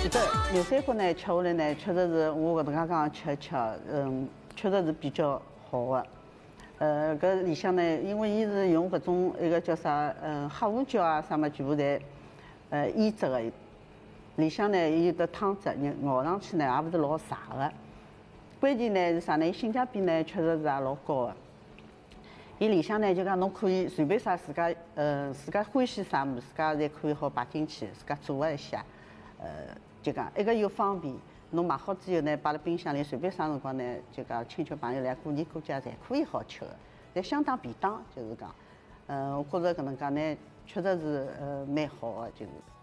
对，牛三花呢，吃下来呢，确实是我搿能介讲吃，确实是比较好的。搿里向呢，因为伊是用搿种一个叫啥，黑胡椒啊，啥么全部侪腌制的。里向呢有得汤汁，咬上去呢也勿是老柴的。关键呢是啥呢？性价比呢确实是也老高的。伊里向呢就讲侬可以随便啥自家自家欢喜啥物事，自家侪可以好摆进去，自家做一下。就讲一个又方便，侬买好之后呢，摆辣冰箱里，随便啥辰光呢，就讲亲戚朋友来过年过节侪可以好吃的，侪相当便当，就是讲，我觉着搿能介呢，确实是蛮好的，就是。